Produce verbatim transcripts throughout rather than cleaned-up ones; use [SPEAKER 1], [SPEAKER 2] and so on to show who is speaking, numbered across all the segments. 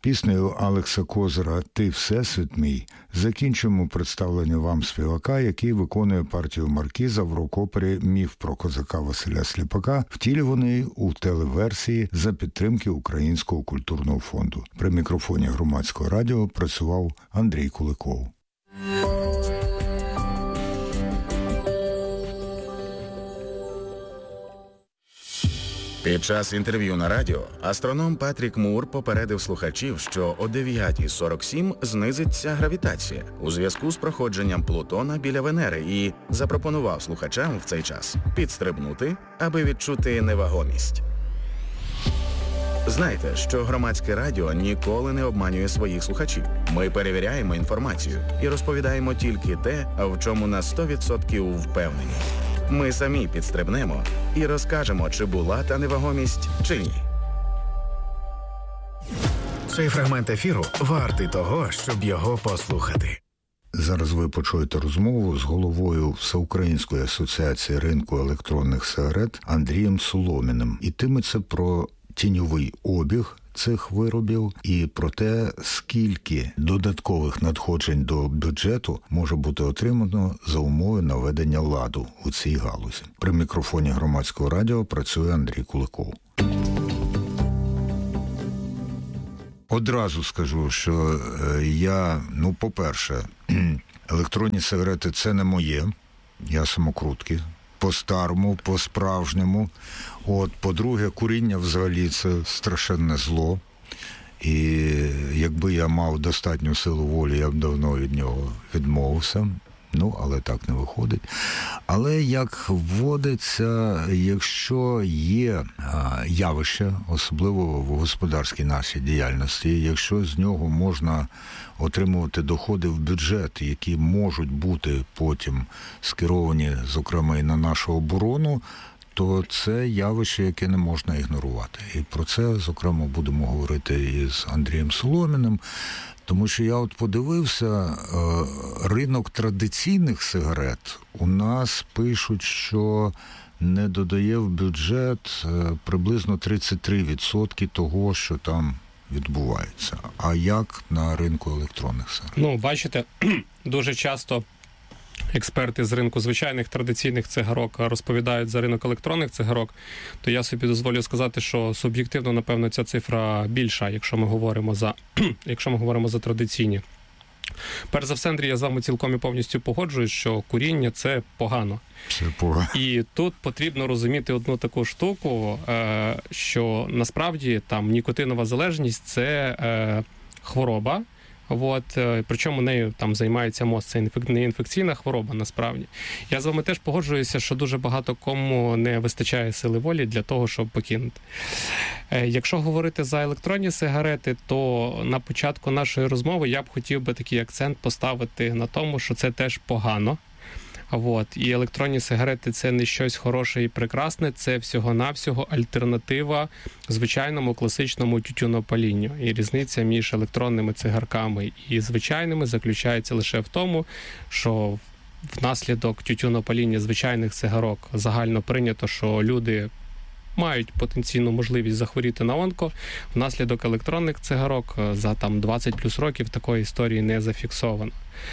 [SPEAKER 1] Піснею Алекса Козира «Ти всесвіт мій» закінчуємо представлення вам співака, який виконує партію Маркіза в рок-опері «Міф про козака Василя Сліпака», втілюваний у телеверсії за підтримки Українського культурного фонду. При мікрофоні Громадського радіо працював Андрій Куликов.
[SPEAKER 2] Під час інтерв'ю на радіо астроном Патрік Мур попередив слухачів, що о дев'ята сорок сім знизиться гравітація у зв'язку з проходженням Плутона біля Венери і запропонував слухачам в цей час підстрибнути, аби відчути невагомість. Знайте, що Громадське радіо ніколи не обманює своїх слухачів. Ми перевіряємо інформацію і розповідаємо тільки те, в чому на сто відсотків впевнені. Ми самі підстрибнемо і розкажемо, чи була та невагомість, чи ні.
[SPEAKER 3] Цей фрагмент ефіру вартий того, щоб його послухати.
[SPEAKER 1] Зараз ви почуєте розмову з головою Всеукраїнської асоціації ринку електронних сигарет Андрієм Соломіним. Йтиметься про тіньовий обіг цих виробів і про те, скільки додаткових надходжень до бюджету може бути отримано за умови наведення ладу у цій галузі. При мікрофоні Громадського радіо працює Андрій Куликов. Одразу скажу, що я, ну, по-перше, електронні сигарети – це не моє, я самокрутки. По-старому, по-справжньому. От, по-друге, куріння взагалі це страшенне зло. І якби я мав достатню силу волі, я б давно від нього відмовився. Ну, але так не виходить. Але, як вводиться, якщо є а, явище, особливо в господарській нашій діяльності, якщо з нього можна отримувати доходи в бюджет, які можуть бути потім скеровані, зокрема, і на нашу оборону, то це явище, яке не можна ігнорувати. І про це, зокрема, будемо говорити із Андрієм Соломіним. Тому що я от подивився, ринок традиційних сигарет у нас пишуть, що не додає в бюджет приблизно тридцять три відсотки того, що там відбувається. А як на ринку електронних сигарет?
[SPEAKER 4] Ну, бачите, дуже часто експерти з ринку звичайних традиційних цигарок розповідають за ринок електронних цигарок, то я собі дозволю сказати, що суб'єктивно, напевно, ця цифра більша, якщо ми говоримо за, якщо ми говоримо за традиційні. Перш за все, Андрій, я з вами цілком і повністю погоджуюсь, що куріння – це погано.
[SPEAKER 1] Це погано.
[SPEAKER 4] І тут потрібно розуміти одну таку штуку, що насправді там нікотинова залежність – це хвороба. От, причому нею там займається МОЗ, це не інфекційна хвороба насправді. Я з вами теж погоджуюся, що дуже багато кому не вистачає сили волі для того, щоб покинути. Якщо говорити за електронні сигарети, то на початку нашої розмови я б хотів би такий акцент поставити на тому, що це теж погано. От. І електронні сигарети – це не щось хороше і прекрасне, це всього-навсього альтернатива звичайному класичному тютюнопалінню. І різниця між електронними цигарками і звичайними заключається лише в тому, що внаслідок тютюнопаління звичайних цигарок загально прийнято, що люди мають потенційну можливість захворіти на онко. Внаслідок електронних цигарок за там двадцять плюс років такої історії не зафіксовано.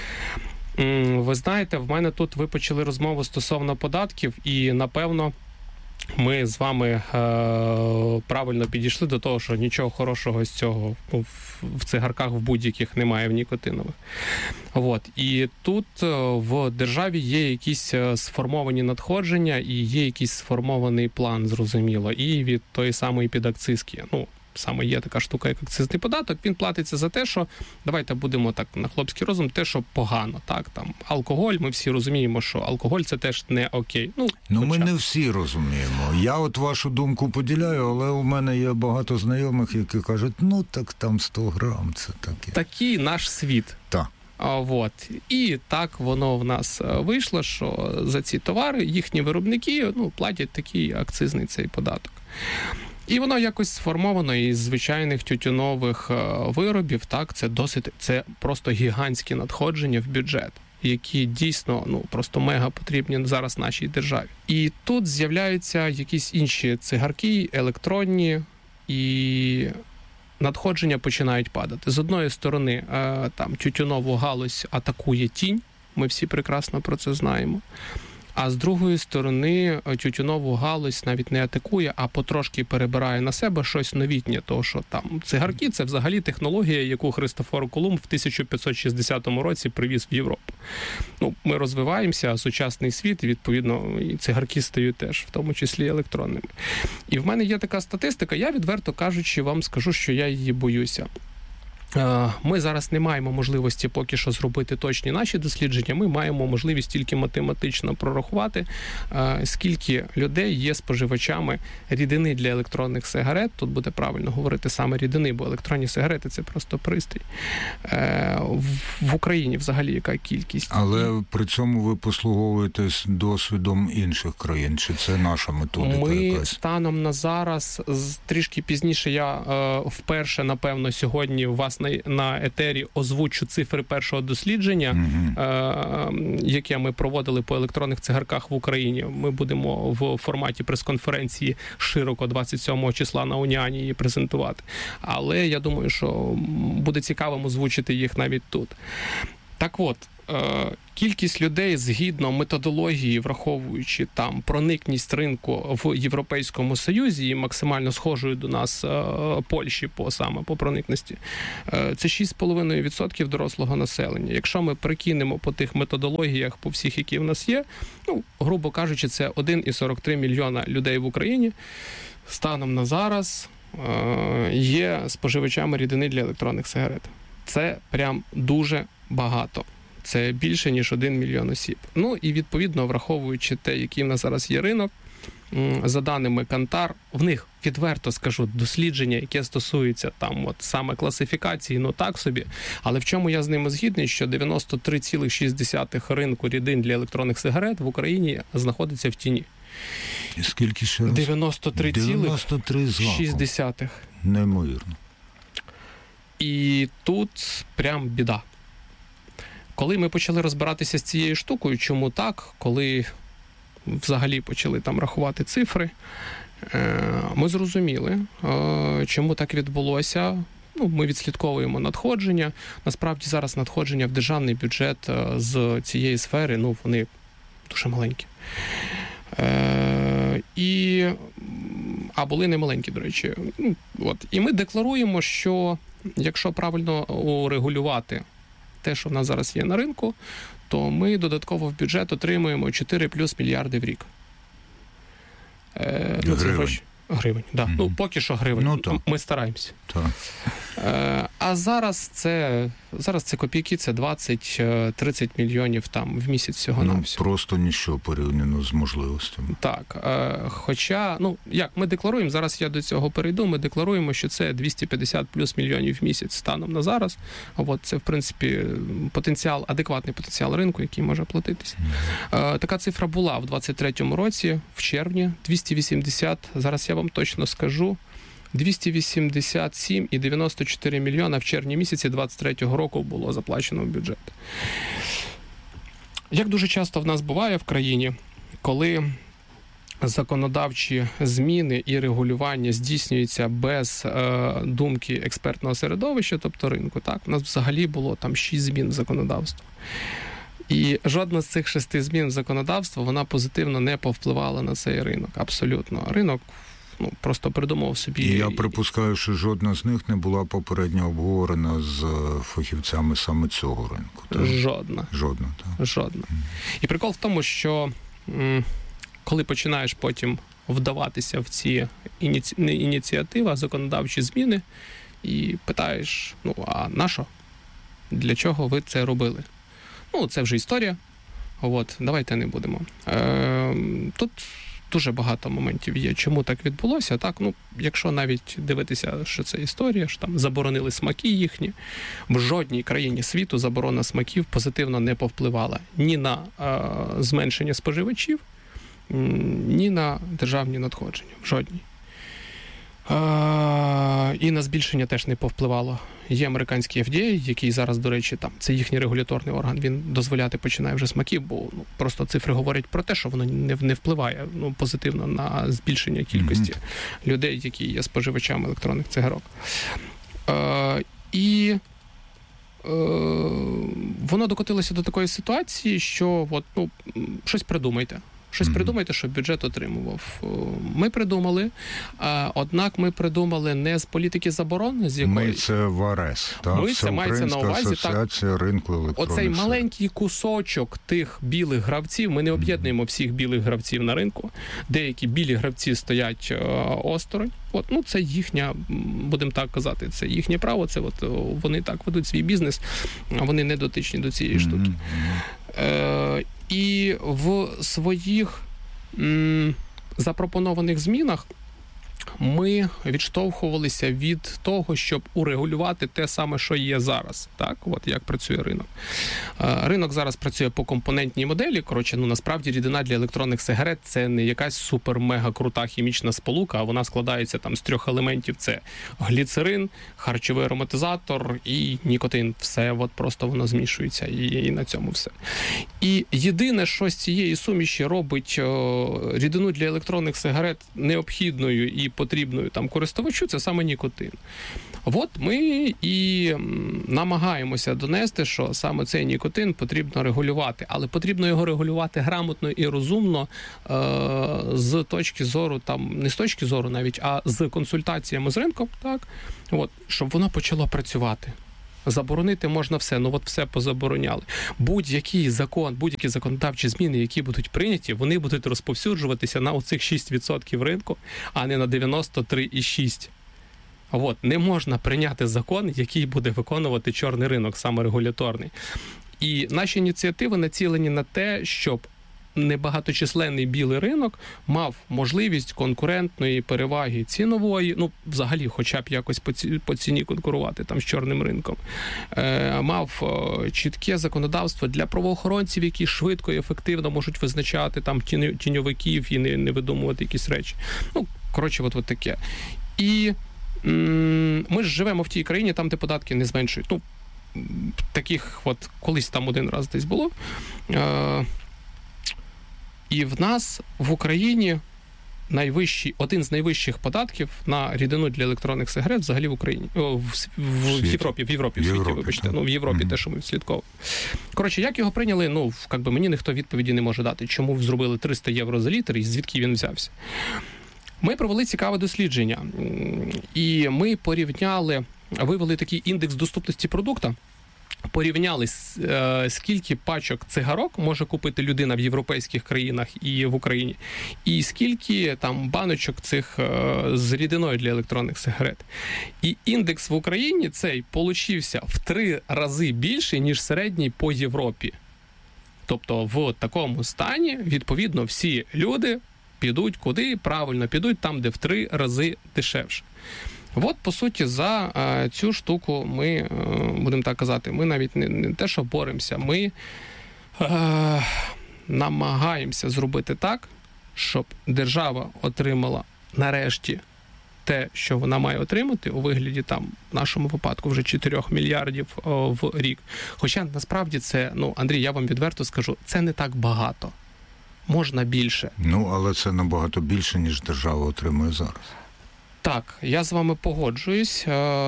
[SPEAKER 4] Ви знаєте, в мене тут ви почали розмову стосовно податків, і, напевно, ми з вами е, правильно підійшли до того, що нічого хорошого з цього в, в цигарках в будь-яких немає, в нікотинових. От. І тут в державі є якісь сформовані надходження і є якийсь сформований план, зрозуміло, і від тої самої підакцизки. Ну, саме є така штука, як акцизний податок, він платиться за те, що, давайте будемо так на хлопський розум, те, що погано, так, там, алкоголь, ми всі розуміємо, що алкоголь це теж не окей. Ну,
[SPEAKER 1] ну
[SPEAKER 4] хоча...
[SPEAKER 1] ми не всі розуміємо. Я от вашу думку поділяю, але у мене є багато знайомих, які кажуть, ну, так там сто грам, це таке.
[SPEAKER 4] Такий наш світ.
[SPEAKER 1] Так.
[SPEAKER 4] Вот. І так воно в нас вийшло, що за ці товари їхні виробники, ну, платять такий акцизний цей податок. І воно якось сформовано із звичайних тютюнових виробів, так, це досить, це просто гігантські надходження в бюджет, які дійсно, ну, просто мега потрібні зараз нашій державі. І тут з'являються якісь інші цигарки, електронні, і надходження починають падати. З одної сторони, там тютюнову галузь атакує тінь, ми всі прекрасно про це знаємо. А з другої сторони, тютюнову галузь навіть не атакує, а потрошки перебирає на себе щось новітнє. Тому що там цигарки – це взагалі технологія, яку Христофор Колумб в тисяча п'ятсот шістдесятому році привіз в Європу. Ну, ми розвиваємося, а сучасний світ, і, відповідно, і цигарки стають теж, в тому числі електронними. І в мене є така статистика, я, відверто кажучи, вам скажу, що я її боюся. Ми зараз не маємо можливості поки що зробити точні наші дослідження, ми маємо можливість тільки математично прорахувати, скільки людей є споживачами рідини для електронних сигарет, тут буде правильно говорити саме рідини, бо електронні сигарети – це просто пристрій. В Україні взагалі яка кількість?
[SPEAKER 1] Але при цьому ви послуговуєтесь досвідом інших країн, чи це наша методика
[SPEAKER 4] Ми
[SPEAKER 1] якась?
[SPEAKER 4] станом на зараз, трішки пізніше я вперше, напевно, сьогодні вас На, на етері озвучу цифри першого дослідження, mm-hmm. е, яке ми проводили по електронних цигарках в Україні. Ми будемо в форматі прес-конференції широко двадцять сьомого числа на Уніані її презентувати. Але я думаю, що буде цікавим озвучити їх навіть тут. Так от, кількість людей згідно методології, враховуючи там проникність ринку в Європейському Союзі і максимально схожою до нас Польщі по саме по проникності, це шість цілих п'ять десятих відсотка дорослого населення. Якщо ми прикинемо по тих методологіях, по всіх, які в нас є, ну, грубо кажучи, це один цілих сорок три мільйона людей в Україні станом на зараз є споживачами рідини для електронних сигарет. Це прям дуже багато. Це більше, ніж один мільйон осіб. Ну і, відповідно, враховуючи те, який в нас зараз є ринок, за даними Кантар, в них, відверто скажу, дослідження, яке стосується там от саме класифікації, ну так собі, але в чому я з ними згідний, що дев'яносто три цілих шість десятих ринку рідин для електронних сигарет в Україні знаходиться в тіні.
[SPEAKER 1] І скільки ще раз?
[SPEAKER 4] дев'яносто три цілих шість десятих.
[SPEAKER 1] Неймовірно.
[SPEAKER 4] І тут прям біда. Коли ми почали розбиратися з цією штукою, чому так, коли взагалі почали там рахувати цифри, ми зрозуміли, чому так відбулося. Ну, ми відслідковуємо надходження. Насправді зараз надходження в державний бюджет з цієї сфери, ну, вони дуже маленькі. І, а були не маленькі, до речі. Ну, от. І ми декларуємо, що якщо правильно урегулювати те, що в нас зараз є на ринку, то ми додатково в бюджет отримуємо чотири плюс мільярди в рік. Е, ну, це гроші. Гривень, так. Да. Mm-hmm. Ну, поки що гривень. Ну, так. Ми стараємося. Так. Е, а зараз це, зараз це копійки, це двадцять-тридцять мільйонів там в місяць всього
[SPEAKER 1] ну,
[SPEAKER 4] на всього.
[SPEAKER 1] Просто ніщо порівняно з можливостями.
[SPEAKER 4] Так. Е, хоча, ну, як ми декларуємо, зараз я до цього перейду, ми декларуємо, що це двісті п'ятдесят плюс мільйонів в місяць станом на зараз. От це, в принципі, потенціал, адекватний потенціал ринку, який може платитися. Mm-hmm. Е, така цифра була в двадцять третьому році, в червні, двісті вісімдесят, зараз я вам точно скажу, двісті вісімдесят сім цілих дев'яносто чотири мільйона в червні місяці двадцять третього року було заплачено в бюджет. Як дуже часто в нас буває в країні, коли законодавчі зміни і регулювання здійснюються без е, думки експертного середовища, тобто ринку, так, у нас взагалі було там шість змін в законодавство. І жодна з цих шести змін в законодавство, вона позитивно не повпливала на цей ринок. Абсолютно. Ринок ну, просто придумав собі...
[SPEAKER 1] І я припускаю, що жодна з них не була попередньо обговорена з фахівцями саме цього ринку. Так?
[SPEAKER 4] Жодна.
[SPEAKER 1] Жодна, так.
[SPEAKER 4] Жодна. І прикол в тому, що м, коли починаєш потім вдаватися в ці ініці... не ініціативи, а законодавчі зміни, і питаєш, ну, а на що? Для чого ви це робили? Ну, це вже історія. От, давайте не будемо. Е, тут дуже багато моментів є, чому так відбулося. Так, ну, якщо навіть дивитися, що це історія, що там заборонили смаки їхні, в жодній країні світу заборона смаків позитивно не повпливала ні на е, зменшення споживачів, ні на державні надходження. В жодній. Е, і на збільшення теж не повпливало. Є американський еф ді ей, який зараз, до речі, там, це їхній регуляторний орган, він дозволяти починає вже смаків, бо ну, просто цифри говорять про те, що воно не, не впливає ну, позитивно на збільшення кількості mm-hmm. людей, які є споживачами електронних цигарок. Е, і е, воно докотилося до такої ситуації, що от, ну, щось придумайте. Щось mm-hmm. придумайте, щоб бюджет отримував. Ми придумали, однак ми придумали не з політики заборон, з якої...
[SPEAKER 1] Ми це в АРЕС, так?
[SPEAKER 4] Ми це мається на увазі,
[SPEAKER 1] асоціація
[SPEAKER 4] так,
[SPEAKER 1] ринку електронних
[SPEAKER 4] оцей
[SPEAKER 1] сигарет.
[SPEAKER 4] маленький кусочок тих білих гравців, ми не об'єднуємо всіх білих гравців на ринку, деякі білі гравці стоять осторонь, от, ну це їхня, будемо так казати, це їхнє право, це от вони так ведуть свій бізнес, а вони не дотичні до цієї mm-hmm. штуки. Е, і в своїх м, запропонованих змінах ми відштовхувалися від того, щоб урегулювати те саме, що є зараз. Так, от як працює ринок. Ринок зараз працює по компонентній моделі. Коротше, ну насправді рідина для електронних сигарет – це не якась супер-мега крута хімічна сполука, а вона складається там з трьох елементів: це гліцерин, харчовий ароматизатор і нікотин. Все, от просто воно змішується, і, і на цьому все. І єдине, що з цієї суміші робить о, рідину для електронних сигарет необхідною і потрібною там користувачу, це саме нікотин. От ми і намагаємося донести, що саме цей нікотин потрібно регулювати, але потрібно його регулювати грамотно і розумно е- з точки зору, там не з точки зору навіть, а з консультаціями з ринком, так, от, щоб воно почало працювати. Заборонити можна все, ну от все позабороняли. Будь-який закон, будь-які законодавчі зміни, які будуть прийняті, вони будуть розповсюджуватися на оцих шість відсотків ринку, а не на дев'яносто три цілих шість десятих. От, не можна прийняти закон, який буде виконувати чорний ринок, саме регуляторний. І наші ініціативи націлені на те, щоб небагаточисленний білий ринок мав можливість конкурентної переваги цінової, ну, взагалі, хоча б якось по, ці, по ціні конкурувати там з чорним ринком. Е, мав е, чітке законодавство для правоохоронців, які швидко і ефективно можуть визначати там тінь, тіньовиків і не, не видумувати якісь речі. Ну, коротше, от, от таке. І м- ми ж живемо в тій країні, там, де податки не зменшують. Ну, таких от, колись там один раз десь було. Е, І в нас в Україні найвищий, один з найвищих податків на рідину для електронних сигарет взагалі в Україні. О, в, в, в Європі, в Європі, в світі,
[SPEAKER 1] Європі,
[SPEAKER 4] вибачте.
[SPEAKER 1] так.
[SPEAKER 4] Ну, в Європі
[SPEAKER 1] Mm-hmm.
[SPEAKER 4] те, що ми відслідковуємо. Коротше, як його прийняли, ну, як би мені ніхто відповіді не може дати, чому зробили триста євро за літр і звідки він взявся. Ми провели цікаве дослідження, і ми порівняли, вивели такий індекс доступності продукту, порівняли, скільки пачок цигарок може купити людина в європейських країнах і в Україні, і скільки там баночок цих з рідиною для електронних сигарет. І індекс в Україні цей получився в три рази більший, ніж середній по Європі. Тобто в такому стані, відповідно, всі люди підуть куди? Правильно, підуть там, де в три рази дешевше. От, по суті, за е, цю штуку ми, е, будемо так казати, ми навіть не, не те, що боремося, ми е, намагаємося зробити так, щоб держава отримала нарешті те, що вона має отримати у вигляді, там, в нашому випадку, вже чотири мільярдів о, в рік. Хоча, насправді, це, ну, Андрій, я вам відверто скажу, це не так багато. Можна більше.
[SPEAKER 1] Ну, але це набагато більше, ніж держава отримує зараз.
[SPEAKER 4] Так, я з вами погоджуюсь.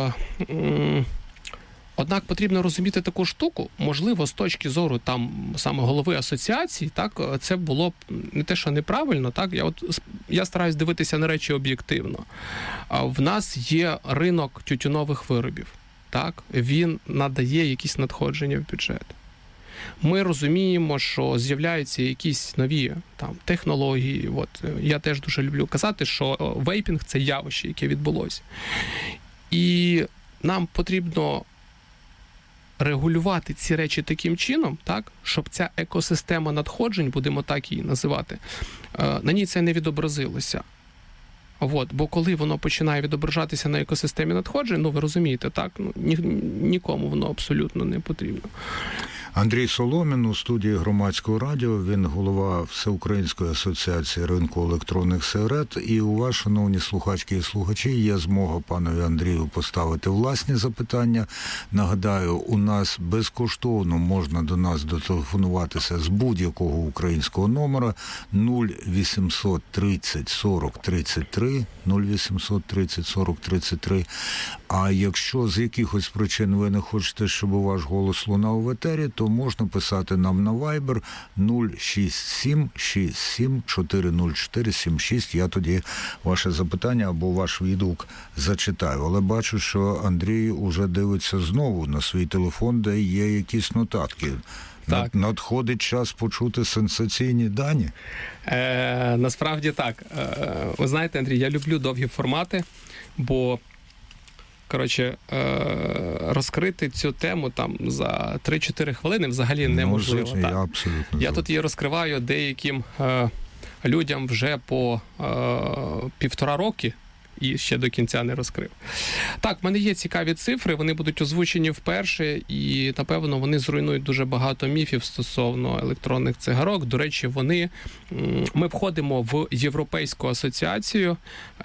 [SPEAKER 4] Однак потрібно розуміти таку штуку, можливо, з точки зору там саме голови асоціації, так, це було б не те, що неправильно, так, я от я стараюсь дивитися на речі об'єктивно. В нас є ринок тютюнових виробів, так, він надає якісь надходження в бюджет. Ми розуміємо, що з'являються якісь нові там технології. От я теж дуже люблю казати, що вейпінг – це явище, яке відбулося. І нам потрібно регулювати ці речі таким чином, так, щоб ця екосистема надходжень, будемо так її називати, на ній це не відобразилося. От, бо коли воно починає відображатися на екосистемі надходжень, ну ви розумієте, так, ну, ні, нікому воно абсолютно не потрібно.
[SPEAKER 1] Андрій Соломін у студії Громадського радіо, він голова Всеукраїнської асоціації ринку електронних сигарет. І у вас, шановні слухачки і слухачі, є змога панові Андрію поставити власні запитання. Нагадаю, у нас безкоштовно можна до нас дотелефонуватися з будь-якого українського номера нуль вісімсот тридцять сорок тридцять три, нуль вісімсот тридцять сорок тридцять три. А якщо з якихось причин ви не хочете, щоб ваш голос лунав в етері, то можна писати нам на Viber нуль шість сім шість сім чотири нуль чотири сім шість. Я тоді ваше запитання або ваш відгук зачитаю. Але бачу, що Андрій уже дивиться знову на свій телефон, де є якісь нотатки.
[SPEAKER 4] Так.
[SPEAKER 1] Надходить час почути сенсаційні дані?
[SPEAKER 4] Е, насправді так. Е, ви знаєте, Андрій, я люблю довгі формати, бо коротше, е, розкрити цю тему там за три-чотири хвилини взагалі неможливо.
[SPEAKER 1] Ну,
[SPEAKER 4] так.
[SPEAKER 1] Я абсолютно.
[SPEAKER 4] Я тут її розкриваю деяким е, людям вже по е, півтора роки, і ще до кінця не розкрив. Так, в мене є цікаві цифри, вони будуть озвучені вперше, і, напевно, вони зруйнують дуже багато міфів стосовно електронних цигарок. До речі, вони... Ми входимо в Європейську асоціацію,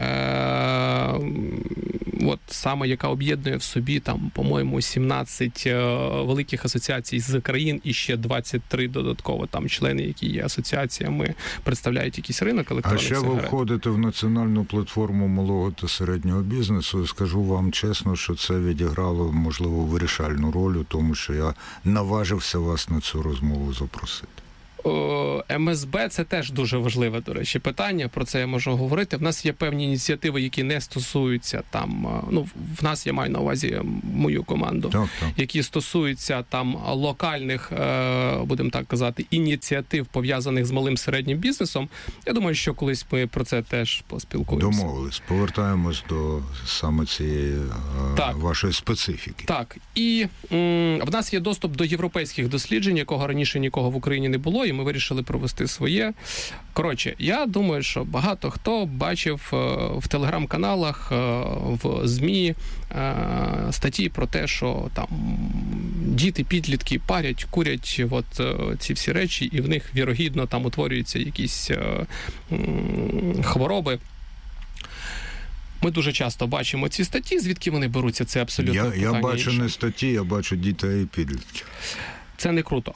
[SPEAKER 4] е, от саме, яка об'єднує в собі, там, по-моєму, сімнадцять е, великих асоціацій з країн і ще двадцять три додатково там члени, які є асоціаціями, представляють якийсь ринок електронних
[SPEAKER 1] А ще
[SPEAKER 4] сигарет.
[SPEAKER 1] ви входите в національну платформу малого та середнього бізнесу. Скажу вам чесно, що це відіграло, можливо, вирішальну роль у тому, що я наважився вас на цю розмову запросити.
[SPEAKER 4] Ем ес бе – це теж дуже важливе, до речі, питання, про це я можу говорити. В нас є певні ініціативи, які не стосуються там, ну, в нас, я маю на увазі мою команду,
[SPEAKER 1] так, так.
[SPEAKER 4] які стосуються там локальних, будемо так казати, ініціатив, пов'язаних з малим середнім бізнесом. Я думаю, що колись ми про це теж поспілкуємося.
[SPEAKER 1] Домовились. Повертаємось до саме цієї так. вашої специфіки.
[SPEAKER 4] Так. І м, в нас є доступ до європейських досліджень, якого раніше нікого в Україні не було, і ми вирішили провести своє. Коротше, я думаю, що багато хто бачив в телеграм-каналах, в ЗМІ статті про те, що там діти, підлітки парять, курять от ці всі речі, і в них вірогідно там утворюються якісь хвороби. Ми дуже часто бачимо ці статті, звідки вони беруться, це абсолютно
[SPEAKER 1] Я, я бачу
[SPEAKER 4] інше.
[SPEAKER 1] Не статті, я бачу дітей і підлітків.
[SPEAKER 4] Це не круто.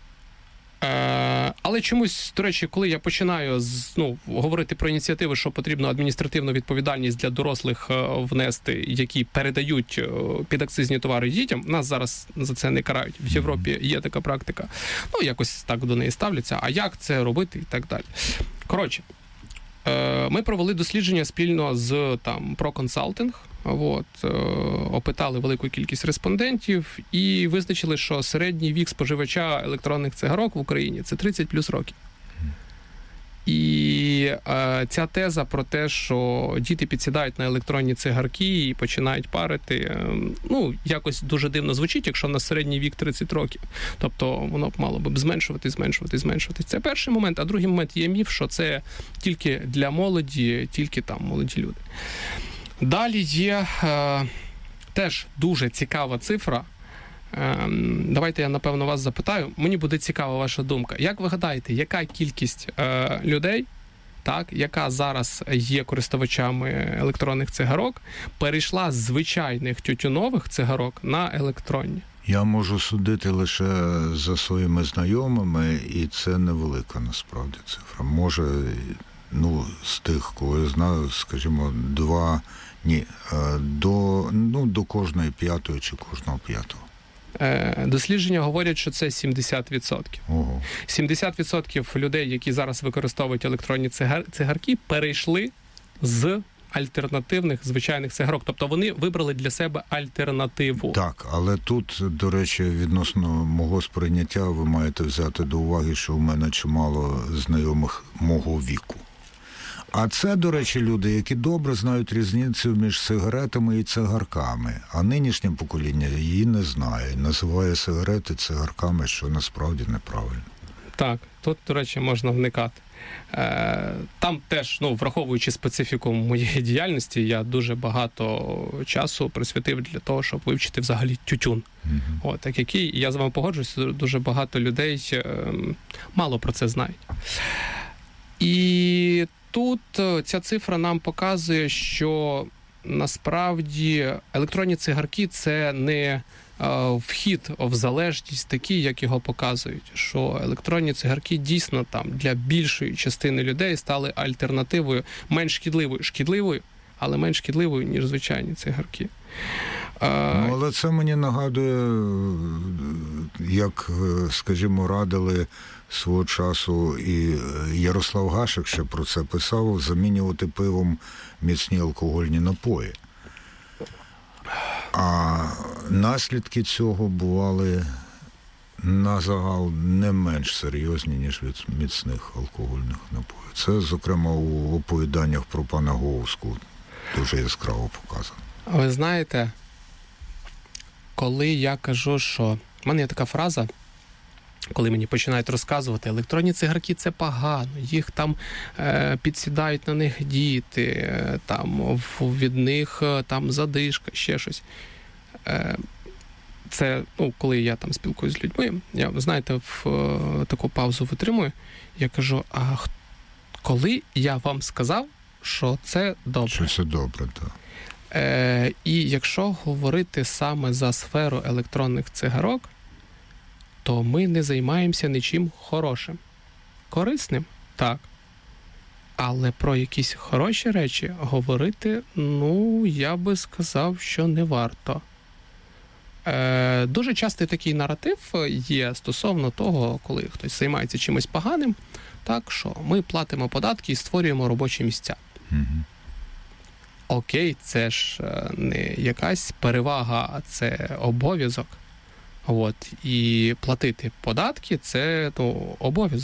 [SPEAKER 4] Е, але чомусь, до речі, коли я починаю ну, говорити про ініціативи, що потрібно адміністративну відповідальність для дорослих внести, які передають підакцизні товари дітям, нас зараз за це не карають. В Європі є така практика. Ну, якось так до неї ставляться. А як це робити і так далі. Коротше, е, ми провели дослідження спільно з там ProConsulting. От, е, опитали велику кількість респондентів і визначили, що середній вік споживача електронних цигарок в Україні – це тридцять плюс років. І е, ця теза про те, що діти підсідають на електронні цигарки і починають парити, е, ну, якось дуже дивно звучить, якщо на середній вік тридцять років. Тобто воно б мало б зменшувати, зменшувати, зменшувати. Це перший момент. А другий момент є міф, що це тільки для молоді, тільки там молоді люди. Далі є е, теж дуже цікава цифра. Е, давайте я, напевно, вас запитаю. Мені буде цікава ваша думка. Як ви гадаєте, яка кількість е, людей, так, яка зараз є користувачами електронних цигарок, перейшла з звичайних тютюнових цигарок на електронні?
[SPEAKER 1] Я можу судити лише за своїми знайомими, і це невелика насправді цифра. Може... Ну, з тих, кого я знаю, скажімо, два, ні, до, ну, до кожної п'ятої чи кожного п'ятого.
[SPEAKER 4] Е, дослідження говорять, що це сімдесят відсотків.
[SPEAKER 1] Ого.
[SPEAKER 4] сімдесят відсотків людей, які зараз використовують електронні цигар... цигарки, перейшли з альтернативних звичайних цигарок. Тобто вони вибрали для себе альтернативу.
[SPEAKER 1] Так, але тут, до речі, відносно мого сприйняття, ви маєте взяти до уваги, що в мене чимало знайомих мого віку. А це, до речі, люди, які добре знають різницю між сигаретами і цигарками. А нинішнє покоління її не знає. Називає сигарети цигарками, що насправді неправильно.
[SPEAKER 4] Так, тут, до речі, можна вникати. Е, Там теж, ну, враховуючи специфіку моєї діяльності, я дуже багато часу присвятив для того, щоб вивчити взагалі тютюн.
[SPEAKER 1] Мгм.
[SPEAKER 4] От, так який, я з вами погоджуюсь, дуже багато людей е, мало про це знають. І тут е, ця цифра нам показує, що насправді електронні цигарки – це не е, вхід в залежність такий, як його показують. Що електронні цигарки дійсно там для більшої частини людей стали альтернативою, менш шкідливою, шкідливою, але менш шкідливою, ніж звичайні цигарки. Е,
[SPEAKER 1] Ну, але це мені нагадує, як, скажімо, радили свого часу, і Ярослав Гашек ще про це писав, замінювати пивом міцні алкогольні напої. А наслідки цього бували на загал не менш серйозні, ніж від міцних алкогольних напоїв. Це, зокрема, у оповіданнях про пана Говську дуже яскраво показано.
[SPEAKER 4] Ви знаєте, коли я кажу, що... в мене є така фраза, коли мені починають розказувати, електронні цигарки – це погано, їх там е, підсідають на них діти, е, там в- від них е, там задишка, ще щось. Е, це, ну, коли я там спілкуюсь з людьми, я, знаєте, в е, таку паузу витримую, я кажу, а х- коли я вам сказав, що це добре?
[SPEAKER 1] Що це добре, так.
[SPEAKER 4] Е, і якщо говорити саме за сферу електронних цигарок, то ми не займаємося нічим хорошим. Корисним? Так. Але про якісь хороші речі говорити, ну, я би сказав, що не варто. Е, дуже часто такий наратив є стосовно того, коли хтось займається чимось поганим, так, що ми платимо податки і створюємо робочі місця.
[SPEAKER 1] Мгм.
[SPEAKER 4] Окей, це ж е, не якась перевага, а це обов'язок. От. І платити податки – це, ну, обов'язок.